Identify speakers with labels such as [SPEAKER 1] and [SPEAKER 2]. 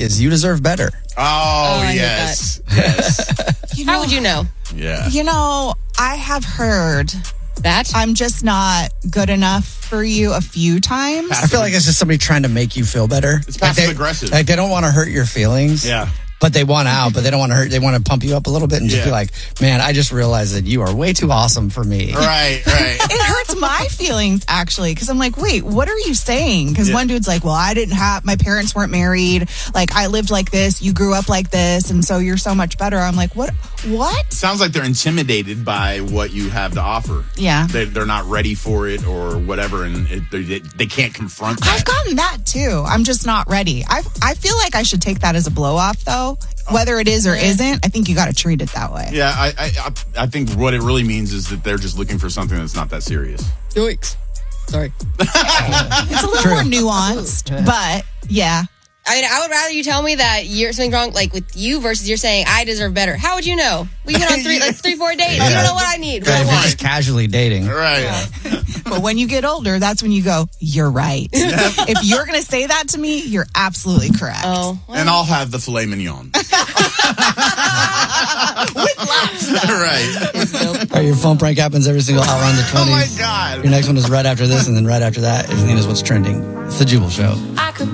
[SPEAKER 1] is you deserve better.
[SPEAKER 2] Oh yes. Yes.
[SPEAKER 3] How would you know?
[SPEAKER 2] Yeah.
[SPEAKER 4] I have heard
[SPEAKER 3] that
[SPEAKER 4] I'm just not good enough for you a few times.
[SPEAKER 1] I feel like it's just somebody trying to make you feel better.
[SPEAKER 2] It's passive aggressive.
[SPEAKER 1] Like they don't want to hurt your feelings.
[SPEAKER 2] Yeah.
[SPEAKER 1] But they want out, but they don't want to hurt. They want to pump you up a little bit and just be like, man, I just realized that you are way too awesome for me.
[SPEAKER 2] Right.
[SPEAKER 4] It hurts my feelings, actually, because I'm like, wait, what are you saying? Because one dude's like, well, my parents weren't married. Like, I lived like this. You grew up like this. And so you're so much better. I'm like, what?
[SPEAKER 2] Sounds like they're intimidated by what you have to offer.
[SPEAKER 4] Yeah.
[SPEAKER 2] They're not ready for it or whatever, and they can't confront that.
[SPEAKER 4] I've gotten that, too. I'm just not ready. I feel like I should take that as a blow-off, though. Whether it is or isn't, I think you got to treat it that way.
[SPEAKER 2] Yeah, I think what it really means is that they're just looking for something that's not that serious.
[SPEAKER 3] Yoicks. Sorry.
[SPEAKER 4] It's a little more nuanced, but yeah.
[SPEAKER 3] I mean, I would rather you tell me that you're something wrong, like with you, versus you're saying I deserve better. How would you know? We've been on 4 dates. You don't know what I need. What
[SPEAKER 1] Right,
[SPEAKER 3] I
[SPEAKER 1] if you're
[SPEAKER 3] want.
[SPEAKER 1] just casually dating.
[SPEAKER 2] Right.
[SPEAKER 4] Yeah. But when you get older, that's when you go, you're right. If you're going to say that to me, you're absolutely correct.
[SPEAKER 3] Oh, well.
[SPEAKER 2] And I'll have the filet mignon.
[SPEAKER 4] With lobster.
[SPEAKER 2] Right.
[SPEAKER 1] All right, your phone prank happens every single hour on the 20s.
[SPEAKER 2] Oh my God.
[SPEAKER 1] Your next one is right after this, and then right after that is Nina's What's Trending. It's the Jubal Show.
[SPEAKER 5] I could